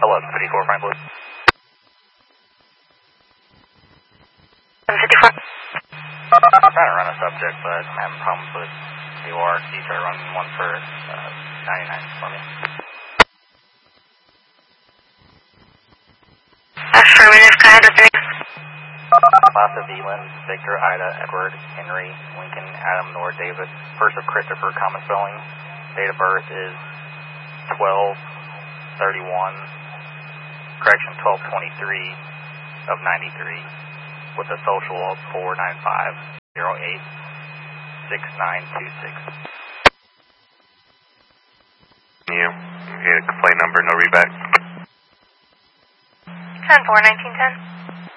1154 Franklin. 1154. I'm trying to run a subject, but I'm having problems with the OR. Can you try to run one for 99 for me? Affirmative, go ahead with the name. Class of Eland, Victor, Ida, Edward, Henry, Lincoln, Adam, Nor, David. First of Christopher, common spelling. Date of birth is 12/31, correction 12/23 of 93, with a social of 495-08-6926. You get a complaint number, no readback. 10-4-1910.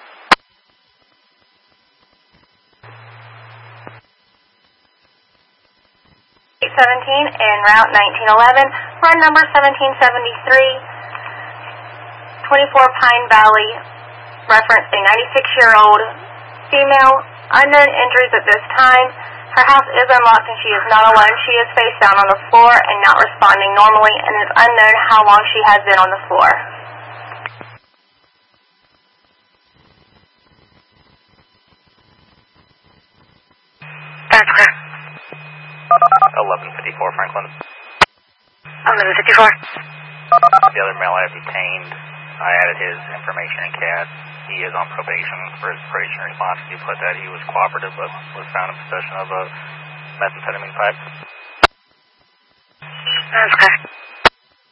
17 en route 1911, run number 1773, 24 Pine Valley, reference a 96-year-old female, unknown injuries at this time. Her house is unlocked and she is not alone. She is face down on the floor and not responding normally, and it is unknown how long she has been on the floor. That's clear. 1154 Franklin. 1154. The other male I have detained, I added his information in CAD. He is on probation for his probation response. You put that he was cooperative but was found in possession of a methamphetamine pipe. That's clear.